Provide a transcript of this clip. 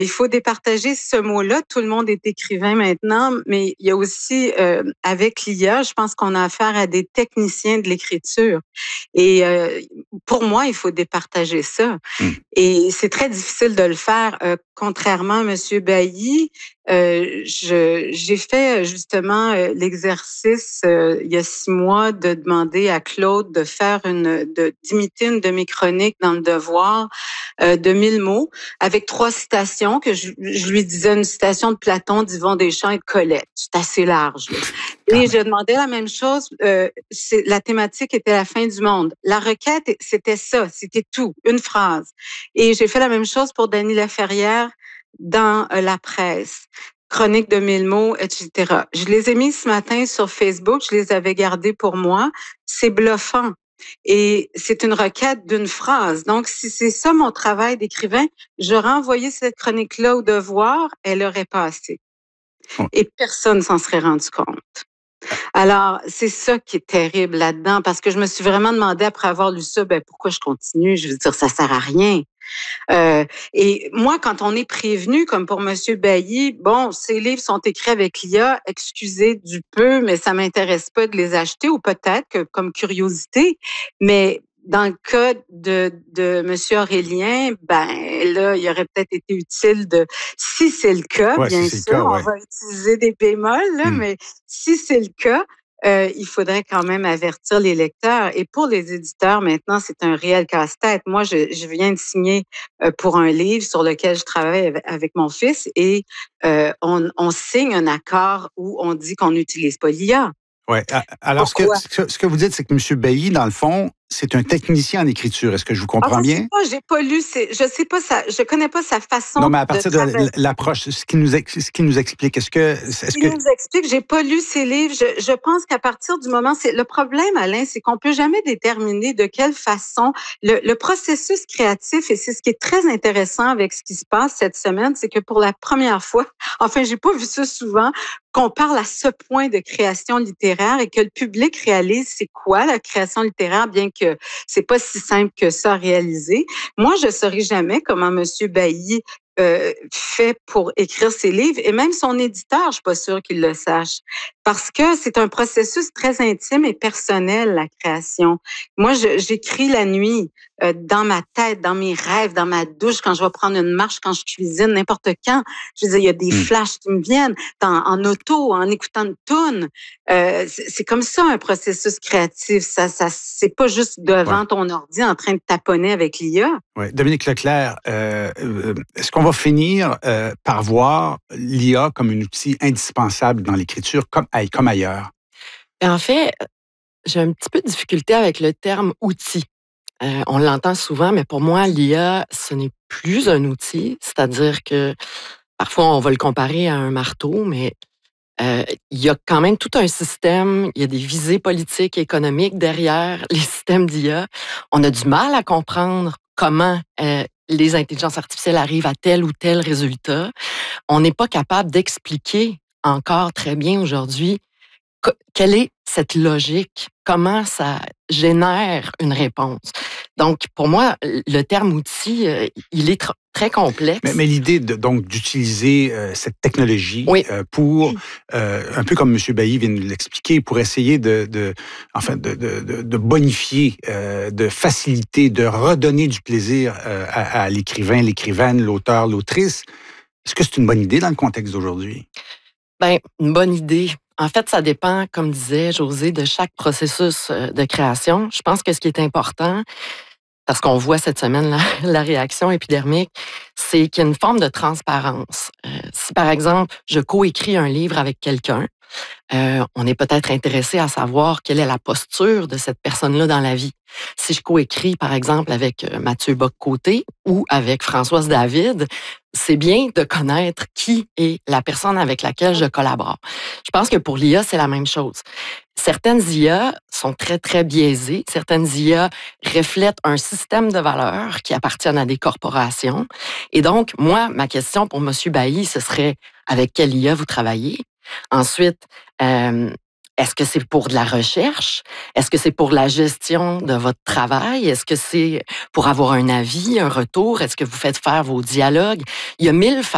Il faut départager ce mot-là. Tout le monde est écrivain maintenant, mais il y a aussi, avec l'IA, je pense qu'on a affaire à des techniciens de l'écriture. Et pour moi, il faut départager ça. Mm. Et c'est très difficile de le faire. Contrairement à Monsieur Bailly, j'ai fait justement l'exercice il y a 6 mois de demander à Claude de faire d'imiter une de mes chroniques dans le Devoir de 1000 mots avec 3 citations que je lui disais une citation de Platon, d'Yvon Deschamps et de Colette. C'est assez large. Là. Et je demandais la même chose. La thématique était la fin du monde. La requête, c'était ça. C'était tout. Une phrase. Et j'ai fait la même chose pour Dany Laferrière dans La Presse. Chronique de 1000 mots, etc. Je les ai mis ce matin sur Facebook. Je les avais gardés pour moi. C'est bluffant. Et c'est une requête d'une phrase. Donc, si c'est ça mon travail d'écrivain, j'aurais envoyé cette chronique-là au Devoir, elle aurait passé. Et personne s'en serait rendu compte. Alors, c'est ça qui est terrible là-dedans, parce que je me suis vraiment demandé, après avoir lu ça, pourquoi je continue? Je veux dire, ça sert à rien. Et moi, quand on est prévenu, comme pour Monsieur Bailly, bon, ces livres sont écrits avec l'IA, excusez du peu, mais ça m'intéresse pas de les acheter, ou peut-être que comme curiosité, mais dans le cas de Monsieur Aurélien, là, il aurait peut-être été utile si c'est le cas, bien sûr, on va utiliser des bémols, là, mais si c'est le cas, il faudrait quand même avertir les lecteurs. Et pour les éditeurs, maintenant, c'est un réel casse-tête. Moi, je viens de signer pour un livre sur lequel je travaille avec mon fils et on signe un accord où on dit qu'on n'utilise pas l'IA. Oui. Alors, ce que vous dites, c'est que M. Bailly, dans le fond, c'est un technicien en écriture. Est-ce que je vous comprends bien? J'ai pas lu, je sais pas ça, je connais pas sa façon. Non, mais à partir de l'approche, ce qu'il nous explique, nous explique, j'ai pas lu ses livres. Je pense qu'à partir du moment, le problème, Alain, c'est qu'on peut jamais déterminer de quelle façon le processus créatif, et c'est ce qui est très intéressant avec ce qui se passe cette semaine, c'est que pour la première fois, enfin, j'ai pas vu ça souvent, qu'on parle à ce point de création littéraire et que le public réalise c'est quoi la création littéraire, bien que c'est pas si simple que ça à réaliser. Moi, je saurais jamais comment Monsieur Bailly fait pour écrire ses livres, et même son éditeur, je suis pas sûre qu'il le sache, parce que c'est un processus très intime et personnel, la création. Moi, j'écris la nuit, dans ma tête, dans mes rêves, dans ma douche, quand je vais prendre une marche, quand je cuisine, n'importe quand. Je veux dire, il y a des flashs qui me viennent en auto, en écoutant une toune. C'est comme ça un processus créatif. Ça, c'est pas juste devant ton ordi en train de taponner avec l'IA. Oui. Dominique Leclerc, est-ce qu'on va finir par voir l'IA comme un outil indispensable dans l'écriture, comme ailleurs? En fait, j'ai un petit peu de difficulté avec le terme « outil ». On l'entend souvent, mais pour moi, l'IA, ce n'est plus un outil. C'est-à-dire que parfois, on va le comparer à un marteau, mais il y a quand même tout un système, il y a des visées politiques et économiques derrière les systèmes d'IA. On a du mal à comprendre comment les intelligences artificielles arrivent à tel ou tel résultat. On n'est pas capable d'expliquer encore très bien aujourd'hui quelle est cette logique, comment ça génère une réponse. Donc, pour moi, le terme outil, il est très complexe. Mais l'idée donc d'utiliser cette technologie pour, un peu comme M. Bailly vient de l'expliquer, pour essayer de bonifier, de faciliter, de redonner du plaisir à l'écrivain, l'écrivaine, l'auteur, l'autrice. Est-ce que c'est une bonne idée dans le contexte d'aujourd'hui? Bien, une bonne idée. En fait, ça dépend, comme disait Josée, de chaque processus de création. Je pense que ce qui est important, parce qu'on voit cette semaine la réaction épidermique, c'est qu'il y a une forme de transparence. Si, par exemple, je coécris un livre avec quelqu'un, on est peut-être intéressé à savoir quelle est la posture de cette personne-là dans la vie. Si je coécris, par exemple, avec Mathieu Bock-Côté ou avec Françoise David, c'est bien de connaître qui est la personne avec laquelle je collabore. Je pense que pour l'IA, c'est la même chose. Certaines IA sont très, très biaisées. Certaines IA reflètent un système de valeurs qui appartiennent à des corporations. Et donc, moi, ma question pour M. Bailly, ce serait avec quelle IA vous travaillez? Ensuite, est-ce que c'est pour de la recherche? Est-ce que c'est pour la gestion de votre travail? Est-ce que c'est pour avoir un avis, un retour? Est-ce que vous faites faire vos dialogues? Il y a 1000